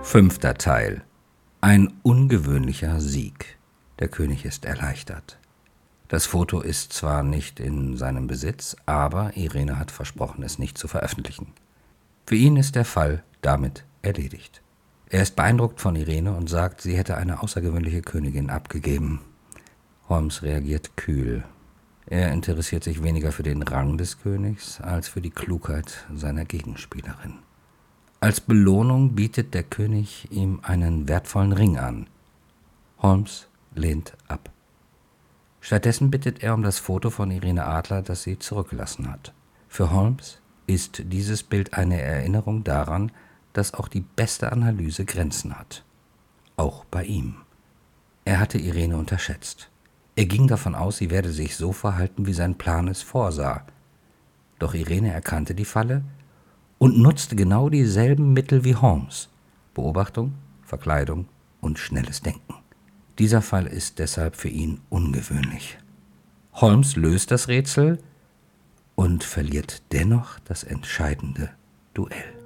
5. Teil. Ein ungewöhnlicher Sieg. Der König ist erleichtert. Das Foto ist zwar nicht in seinem Besitz, aber Irene hat versprochen, es nicht zu veröffentlichen. Für ihn ist der Fall damit erledigt. Er ist beeindruckt von Irene und sagt, sie hätte eine außergewöhnliche Königin abgegeben. Holmes reagiert kühl. Er interessiert sich weniger für den Rang des Königs als für die Klugheit seiner Gegenspielerin. Als Belohnung bietet der König ihm einen wertvollen Ring an. Holmes lehnt ab. Stattdessen bittet er um das Foto von Irene Adler, das sie zurückgelassen hat. Für Holmes ist dieses Bild eine Erinnerung daran, dass auch die beste Analyse Grenzen hat. Auch bei ihm. Er hatte Irene unterschätzt. Er ging davon aus, sie werde sich so verhalten, wie sein Plan es vorsah. Doch Irene erkannte die Falle und nutzte genau dieselben Mittel wie Holmes: Beobachtung, Verkleidung und schnelles Denken. Dieser Fall ist deshalb für ihn ungewöhnlich. Holmes löst das Rätsel und verliert dennoch das entscheidende Duell.